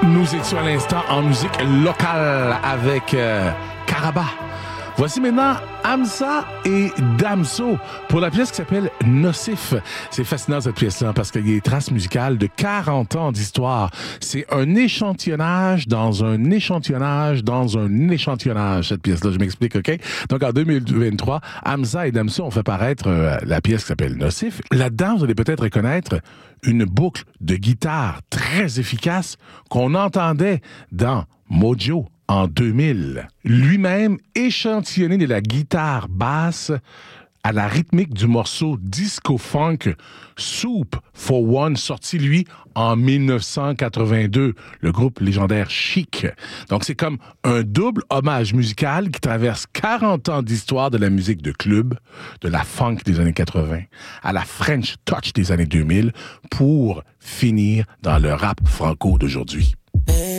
Nous étions à l'instant en musique locale avec Karaba. Voici maintenant Hamza et Damso pour la pièce qui s'appelle Nocif. C'est fascinant cette pièce-là parce qu'il y a des traces musicales de 40 ans d'histoire. C'est un échantillonnage dans un échantillonnage dans un échantillonnage, cette pièce-là. Je m'explique, OK? Donc en 2023, Hamza et Damso ont fait paraître la pièce qui s'appelle Nocif. Là-dedans, vous allez peut-être reconnaître une boucle de guitare très efficace qu'on entendait dans Mojo en 2000. Lui-même échantillonné de la guitare basse à la rythmique du morceau disco-funk Soup for One, sorti, lui, en 1982, le groupe légendaire Chic. Donc, c'est comme un double hommage musical qui traverse 40 ans d'histoire de la musique de club, de la funk des années 80, à la French touch des années 2000, pour finir dans le rap franco d'aujourd'hui.